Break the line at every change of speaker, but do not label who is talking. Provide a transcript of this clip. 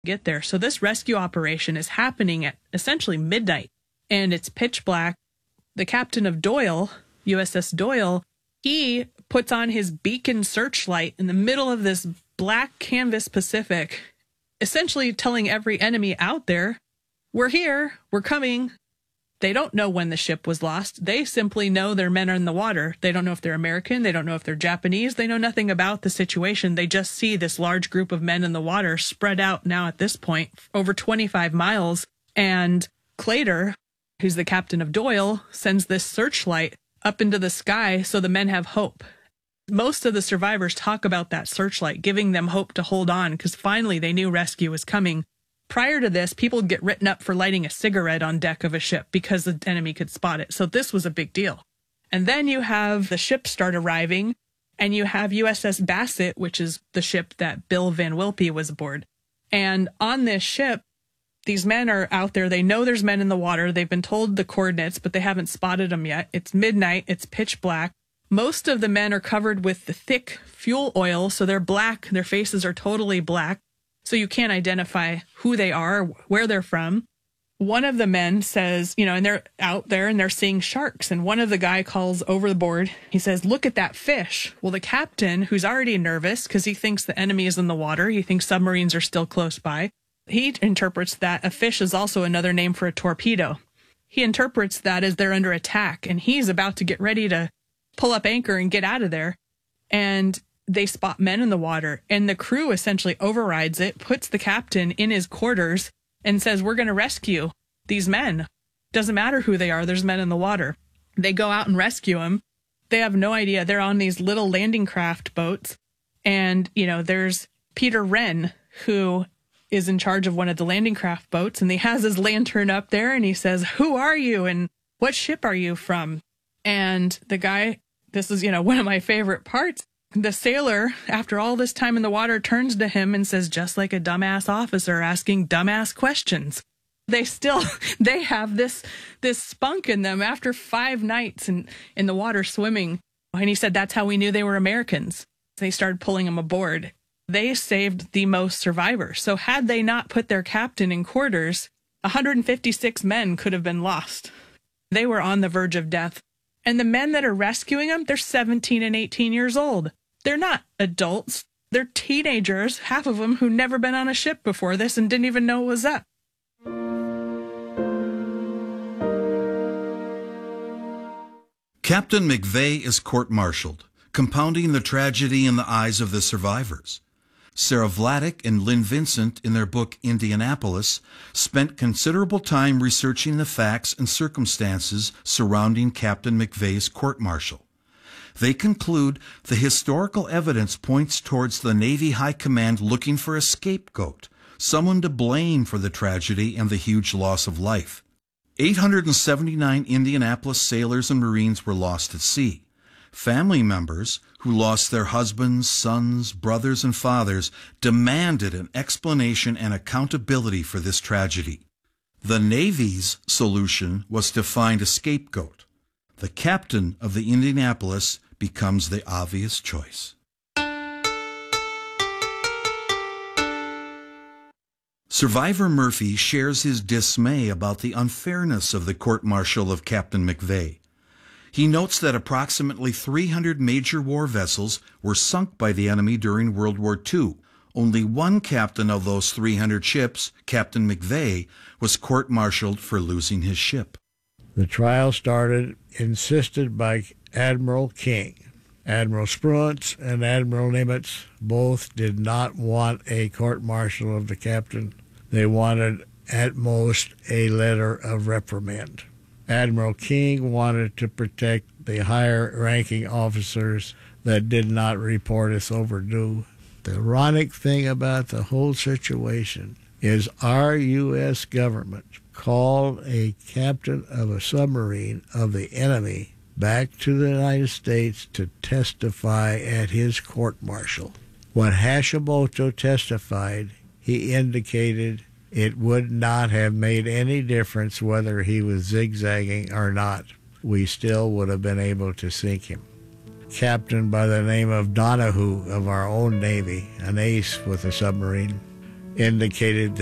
get there. So this rescue operation is happening at essentially midnight, and it's pitch black. The captain of Doyle, USS Doyle, he puts on his beacon searchlight in the middle of this black canvas Pacific, essentially telling every enemy out there, we're here, we're coming. They don't know when the ship was lost. They simply know their men are in the water. They don't know if they're American. They don't know if they're Japanese. They know nothing about the situation. They just see this large group of men in the water spread out now at this point over 25 miles. And Claytor, who's the captain of Doyle, sends this searchlight up into the sky so the men have hope. Most of the survivors talk about that searchlight, giving them hope to hold on because finally they knew rescue was coming. Prior to this, people would get written up for lighting a cigarette on deck of a ship because the enemy could spot it. So this was a big deal. And then you have the ships start arriving, and you have USS Bassett, which is the ship that Bill Van Wilpe was aboard. And on this ship, these men are out there. They know there's men in the water. They've been told the coordinates, but they haven't spotted them yet. It's midnight. It's pitch black. Most of the men are covered with the thick fuel oil, so they're black. Their faces are totally black. So you can't identify who they are, where they're from. One of the men says, and they're out there and they're seeing sharks. And one of the guy calls over the board. He says, look at that fish. Well, the captain, who's already nervous because he thinks the enemy is in the water. He thinks submarines are still close by. He interprets that a fish is also another name for a torpedo. He interprets that as they're under attack. And he's about to get ready to pull up anchor and get out of there. And they spot men in the water, and the crew essentially overrides it, puts the captain in his quarters, and says, we're going to rescue these men. Doesn't matter who they are, there's men in the water. They go out and rescue them. They have no idea. They're on these little landing craft boats, and, there's Peter Wren, who is in charge of one of the landing craft boats, and he has his lantern up there, and he says, who are you, and what ship are you from? And the guy, this is, one of my favorite parts, the sailor, after all this time in the water, turns to him and says, just like a dumbass officer asking dumbass questions. They have this spunk in them after 5 nights in the water swimming. And he said, that's how we knew they were Americans. They started pulling them aboard. They saved the most survivors. So had they not put their captain in quarters, 156 men could have been lost. They were on the verge of death. And the men that are rescuing them, they're 17 and 18 years old. They're not adults. They're teenagers, half of them who never been on a ship before this and didn't even know it was up.
Captain McVeigh is court-martialed, compounding the tragedy in the eyes of the survivors. Sarah Vladeck and Lynn Vincent, in their book Indianapolis, spent considerable time researching the facts and circumstances surrounding Captain McVeigh's court-martial. They conclude the historical evidence points towards the Navy High Command looking for a scapegoat, someone to blame for the tragedy and the huge loss of life. 879 Indianapolis sailors and Marines were lost at sea. Family members who lost their husbands, sons, brothers, and fathers demanded an explanation and accountability for this tragedy. The Navy's solution was to find a scapegoat. The captain of the Indianapolis becomes the obvious choice. Survivor Murphy shares his dismay about the unfairness of the court-martial of Captain McVeigh. He notes that approximately 300 major war vessels were sunk by the enemy during World War II. Only one captain of those 300 ships, Captain McVeigh, was court-martialed for losing his ship.
The trial started, insisted by Admiral King. Admiral Spruance and Admiral Nimitz both did not want a court-martial of the captain. They wanted, at most, a letter of reprimand. Admiral King wanted to protect the higher-ranking officers that did not report as overdue. The ironic thing about the whole situation is our U.S. government called a captain of a submarine of the enemy back to the United States to testify at his court-martial. When Hashimoto testified, he indicated it would not have made any difference whether he was zigzagging or not. We still would have been able to sink him. Captain by the name of Donahue of our own Navy, an ace with a submarine, indicated